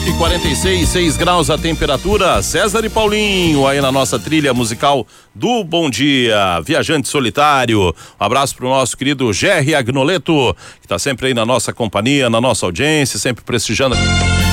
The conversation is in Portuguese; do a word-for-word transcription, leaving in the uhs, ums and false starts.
e quarenta e seis, seis graus a temperatura. César e Paulinho aí na nossa trilha musical do Bom Dia, Viajante Solitário. Um abraço pro nosso querido Gerry Agnoleto, que tá sempre aí na nossa companhia, na nossa audiência, sempre prestigiando